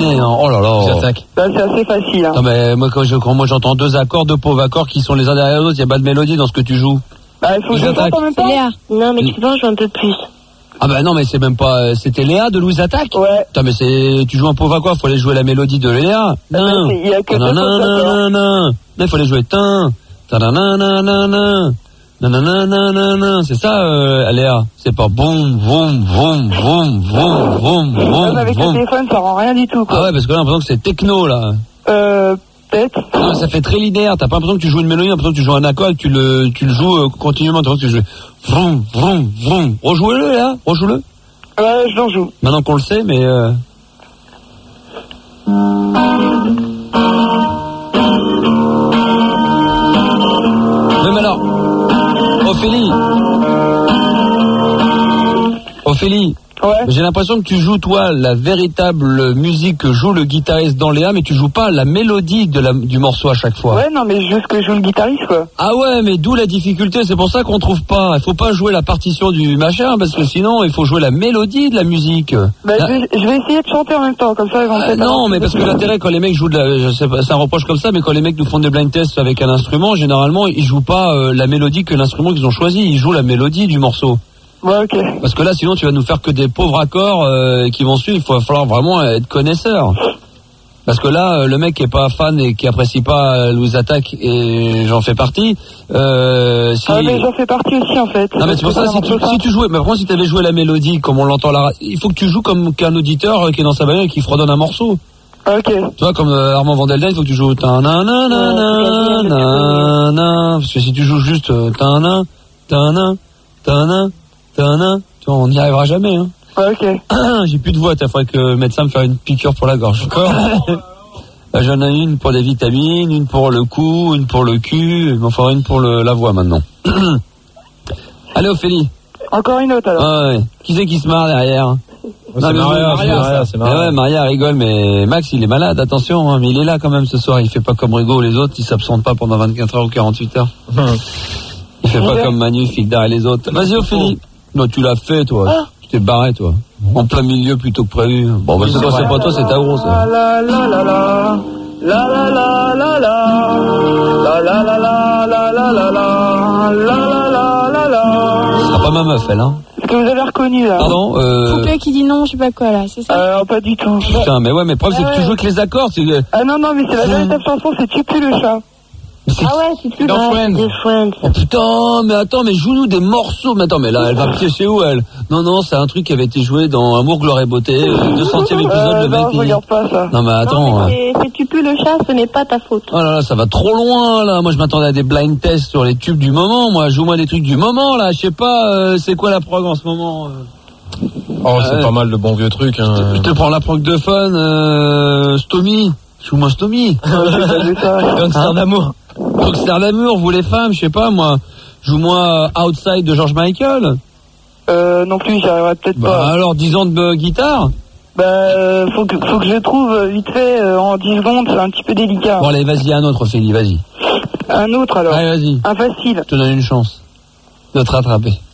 terminé. Hein. Oh là là. C'est assez facile. Hein. Non mais moi j'entends deux accords, deux pauvres accords qui sont les uns derrière les autres. Il y a pas de mélodie dans ce que tu joues. Bah il faut que je chante en même temps. Léa. Non mais tu penses un peu plus. Ah bah non mais c'est même pas. C'était Léa de Louise Attaque. Ouais. Putain mais tu joues un pauvre accord. Faut aller jouer la mélodie de Léa. Non. Il y a que deux accords. Non il faut aller jouer nanana, c'est ça, Léa. C'est pas boum, boum, boum, boum, boum, boum, boum. Avec le téléphone, ça rend rien du tout, quoi. Ah ouais, parce que là, j'ai l'impression que c'est techno, là. Peut-être. Non, ça fait très linéaire. T'as pas l'impression que tu joues une mélodie, t'as l'impression que tu joues un accord et que tu le joues continuellement. T'as l'impression que tu joues vroom, vroom, vroom. Rejouez-le, Léa. Rejoue-le. Ouais, je l'en joue. Maintenant qu'on le sait, mais même alors, Ophélie. Ouais. J'ai l'impression que tu joues, toi, la véritable musique que joue le guitariste dans Léa, mais tu joues pas la mélodie du morceau à chaque fois. Ouais, non, mais juste que je joue le guitariste, quoi. Ah ouais, mais d'où la difficulté, c'est pour ça qu'on trouve pas. Il faut pas jouer la partition du machin, parce que sinon, il faut jouer la mélodie de la musique. Bah, je vais essayer de chanter en même temps, comme ça, ils vont peut-être... Non, mais parce que l'intérêt, quand les mecs jouent je sais pas, c'est un reproche comme ça, mais quand les mecs nous font des blind tests avec un instrument, généralement, ils jouent pas la mélodie que l'instrument qu'ils ont choisi, ils jouent la mélodie du morceau. Ouais, ok. Parce que là, sinon, tu vas nous faire que des pauvres accords qui vont suivre. Il va falloir vraiment être connaisseur. Parce que là, le mec qui est pas fan et qui apprécie pas Louise Attaque, et j'en fais partie. mais j'en fais partie aussi, en fait. Non, mais c'est pour ça, si tu jouais, mais par contre, si t'avais joué la mélodie, comme on l'entend là, il faut que tu joues comme qu'un auditeur qui est dans sa bagnole et qui fredonne un morceau. Ok. Tu vois, comme Armand Van Delden, il faut que tu joues parce que si tu joues juste on n'y arrivera jamais, hein. Ok. J'ai plus de voix, il faudrait que le médecin me fasse une piqûre pour la gorge. J'en ai une pour les vitamines, une pour le cou, une pour le cul, il m'en faudra une pour la voix maintenant. Allez Ophélie. Encore une autre alors. Ah ouais. Qui c'est qui se marre derrière? C'est Maria. Ouais, Maria rigole, mais Max il est malade, attention, hein, mais il est là quand même ce soir, il fait pas comme Rigo ou les autres, il s'absente pas pendant 24 heures ou 48 heures. Il fait pas comme Manu, Figdar et les autres. Vas-y Ophélie. Non, tu l'as fait toi. Tu t'es barré toi. En plein milieu plutôt que prévu. Bon, bah c'est pas toi, c'est ta grosse. La la la la la. La la la la la. La la la la la la la la. La la la la la. Ce sera pas ma meuf elle, hein. Est-ce que vous avez reconnu là? Pardon, Poupée qui dit non, je sais pas quoi là, c'est ça? Pas du tout. Putain, mais ouais, mais le problème c'est que tu joues avec les accords, c'est que... Ah non, mais c'est la véritable chanson, c'est Tu pues le chat. Ah ouais, c'est plus dans Friends. Oh putain, mais attends, mais joue-nous des morceaux. Mais attends, mais là, elle va piéger où, elle? Non, c'est un truc qui avait été joué dans Amour, Gloire et Beauté, 200e épisode, le mec. Non, je regarde pas ça. Non, mais attends. Non, mais c'est Tu pues le chat, ce n'est pas ta faute. Oh là là, ça va trop loin, là. Moi, je m'attendais à des blind tests sur les tubes du moment. Moi, joue-moi des trucs du moment, là. Je sais pas, c'est quoi la prog en ce moment? Oh, c'est pas mal de bons vieux trucs, hein. Je te prends la prog de fun, Stomy. Joue-moi Stomy. Gangster d'amour. Gangster d'amour, vous les femmes, je sais pas, moi. Joue-moi Outside de George Michael. Non plus, j'y arriverai peut-être pas. Alors, 10 ans de guitare. Faut que je trouve vite fait en 10 secondes, c'est un petit peu délicat. Bon, allez, vas-y, un autre, Ophélie, vas-y. Un autre alors. Allez, vas-y. Un facile. Je te donne une chance de te rattraper.